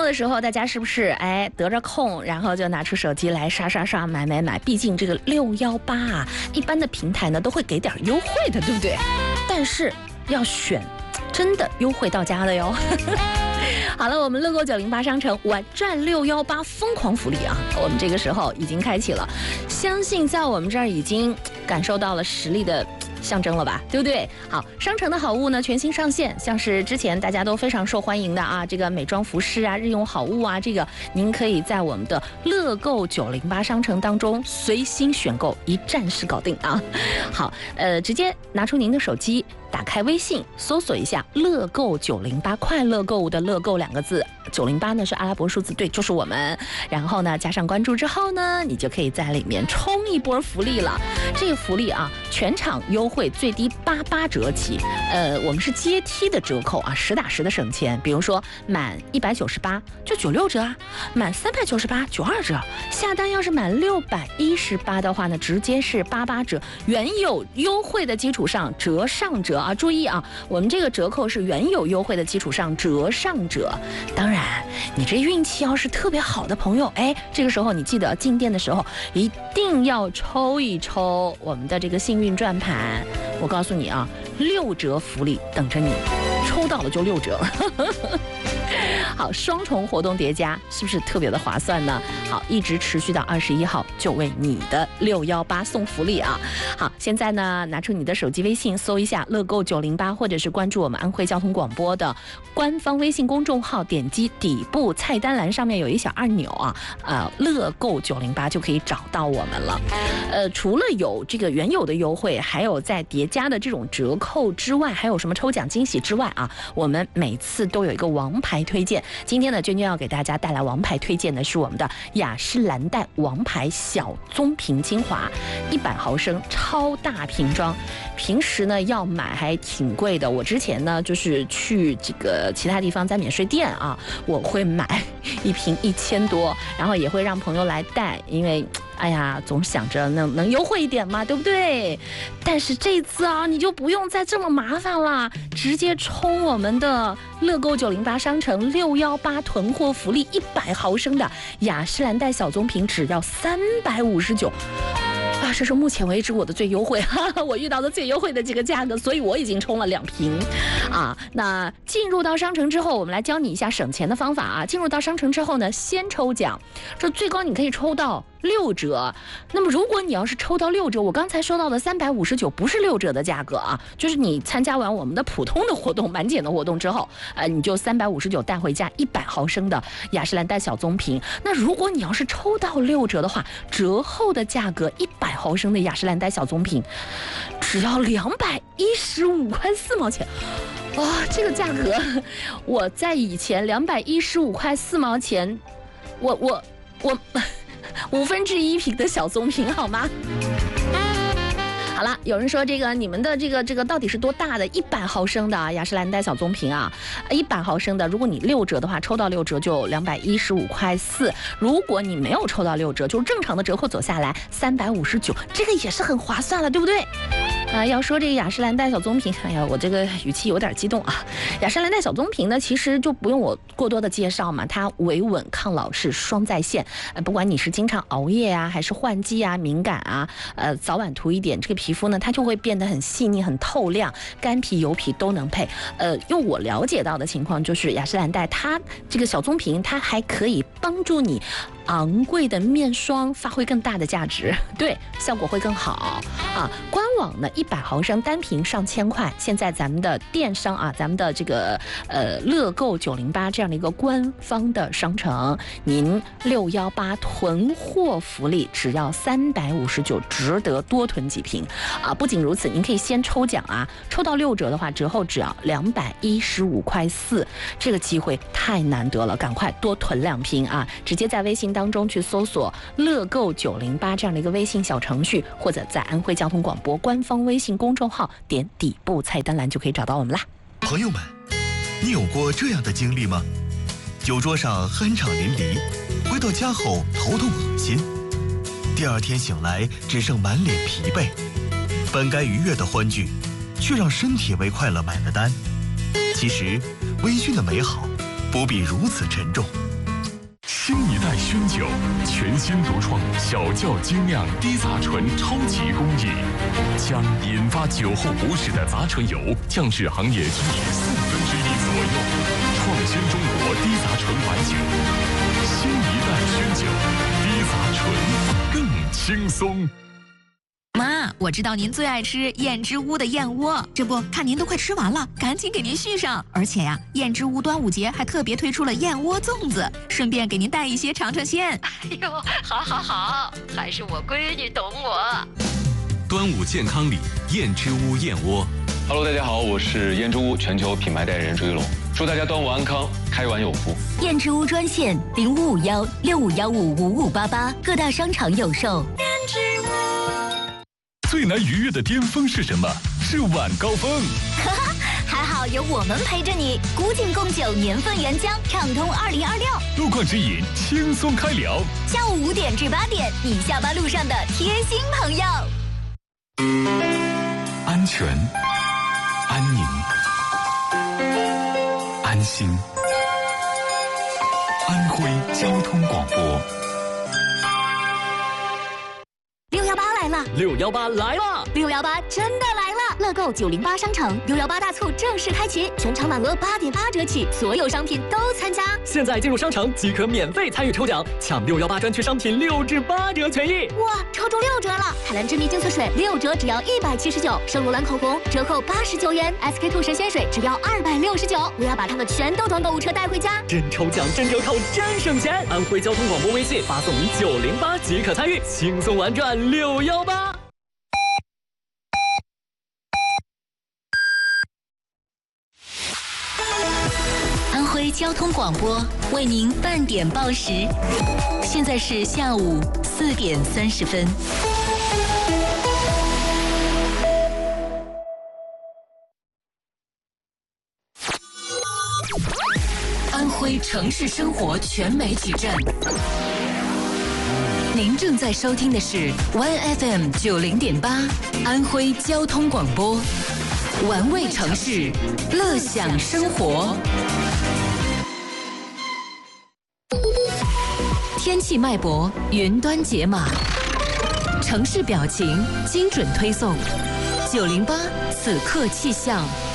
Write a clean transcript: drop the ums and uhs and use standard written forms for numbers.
的时候，大家是不是得着空，然后就拿出手机来刷刷刷买买买？毕竟这个618啊，一般的平台呢都会给点优惠的，对不对？但是要选真的优惠到家的哟。好了，我们乐购908商城玩转618疯狂福利啊，我们这个时候已经开启了，相信在我们这儿已经感受到了实力的象征了吧，对不对？好，商城的好物呢全新上线，像是之前大家都非常受欢迎的啊，这个美妆服饰啊、日用好物啊，这个您可以在我们的乐购908商城当中随心选购，一站式搞定啊。好，直接拿出您的手机，打开微信，搜索一下乐购908，快乐购物的乐购2个字，908呢是阿拉伯数字，对，就是我们。然后呢，加上关注之后呢，你就可以在里面冲一波福利了。这个福利啊，全场优惠最低88折起，我们是阶梯的折扣啊，实打实的省钱。比如说满198就96折啊，满398 92折，下单要是满618的话呢，直接是88折，原有优惠的基础上折上折啊！注意啊，我们这个折扣是原有优惠的基础上折上折。当然，你这运气要是特别好的朋友，这个时候你记得进店的时候一定要抽一抽我们的这个幸运转盘。我告诉你啊，6折福利等着你，抽到了就6折。好，双重活动叠加，是不是特别的划算呢？好，一直持续到21号，就为你的618送福利啊！好，现在呢，拿出你的手机微信，搜一下乐购908，或者是关注我们安徽交通广播的官方微信公众号，点击底部菜单栏上面有一小按钮啊，乐购908就可以找到我们了。除了有这个原有的优惠，还有在叠加的这种折扣之外，还有什么抽奖惊喜之外啊，我们每次都有一个王牌推荐。今天呢，娟娟要给大家带来王牌推荐的是我们的雅诗兰黛王牌小棕瓶精华，100毫升超大瓶装。平时呢要买还挺贵的，我之前呢就是去这个其他地方在免税店啊，我会买一瓶1000多，然后也会让朋友来带，因为总想着能优惠一点嘛，对不对？但是这次啊，你就不用再这么麻烦了，直接冲我们的乐购908商城618囤货福利，100毫升的雅诗兰黛小棕瓶只要359。这是目前为止我的最优惠，我遇到的最优惠的这个价格，所以我已经冲了2瓶啊。那进入到商城之后，我们来教你一下省钱的方法啊。进入到商城之后呢，先抽奖，这最高你可以抽到6折。那么如果你要是抽到6折，我刚才说到的359不是6折的价格啊，就是你参加完我们的普通的活动、满减的活动之后，你就359带回家100毫升的雅诗兰黛小棕瓶。那如果你要是抽到6折的话，折后的价格100毫升的雅诗兰黛小棕瓶只要215块4毛钱。哇，这个价格我在以前215块4毛钱，我1/5瓶的小棕瓶好吗？好了，有人说这个你们的这个到底是多大的？100毫升的雅诗兰黛小棕瓶啊，100毫升的，如果你6折的话，抽到6折就215块4。如果你没有抽到6折，就是正常的折扣走下来359，这个也是很划算了，对不对？要说这个雅诗兰黛小棕瓶，我这个语气有点激动啊。雅诗兰黛小棕瓶呢，其实就不用我过多的介绍嘛，它维稳抗老是双在线。不管你是经常熬夜啊，还是换季啊、敏感啊，早晚涂一点，这个皮肤呢，它就会变得很细腻、很透亮，干皮、油皮都能配。用我了解到的情况，就是雅诗兰黛它这个小棕瓶，它还可以帮助你昂贵的面霜发挥更大的价值，对，效果会更好啊。官网呢100毫升单瓶上千块，现在咱们的电商啊，咱们的这个乐购908这样的一个官方的商城，您618囤货福利只要359，值得多囤几瓶啊！不仅如此，您可以先抽奖啊，抽到6折的话，折后只要215块4，这个机会太难得了，赶快多囤2瓶啊！直接在微信当中去搜索乐购908这样的一个微信小程序，或者在安徽交通广播官方微信公众号点底部菜单栏就可以找到我们啦。 朋友们，你有过这样的经历吗？酒桌上酣畅淋漓，回到家后头痛恶心，第二天醒来只剩满脸疲惫，本该愉悦的欢聚，却让身体为快乐买了单。其实微醺的美好不必如此沉重， 熏酒，全新独创小窖精酿低杂醇超级工艺，将引发酒后不适的杂醇油降至行业均值1/4左右，创新中国低杂醇白酒，新一代熏酒，低杂醇更轻松。 妈，我知道您最爱吃燕之屋的燕窝，这不看您都快吃完了，赶紧给您续上。而且呀，燕之屋端午节还特别推出了燕窝粽子，顺便给您带一些尝尝鲜。 哎呦，好，还是我闺女懂我。 端午健康礼，燕之屋燕窝。 Hello， 大家好，我是燕之屋全球品牌代言人朱一龙，祝大家端午安康，开碗有福。 燕之屋专线0551655588，各大商场有售。燕之屋。 最难逾越的巅峰是什么？是晚高峰。 还好有我们陪着你，古井贡酒年份原浆，畅通2026。 路况指引，轻松开聊。 下午5点至8点，你下班路上的贴心朋友。 安全、安宁、安心。安徽交通广播。 618来了 ，618来了 ，618真的来了！乐购908商城618大促正式开启，全场满额8.8折起，所有商品都参加。 现在进入商城即可免费参与抽奖，抢618专区商品6至8折权益。 哇，抽中6折了！海蓝之谜净色水6折只要179，圣罗兰口红折扣89元，SK2神仙水只要269。我要把它们全都装购物车带回家。 真抽奖，真折扣，真省钱！安徽交通广播微信发送908即可参与，轻松玩转618。 安徽交通广播为您半点报时，现在是下午4点30分。安徽城市生活全媒体站，您正在收听的是 OneFM 90.8安徽交通广播，玩味城市，乐享生活。天气脉搏，云端解码，城市表情，精准推送。908此刻气象。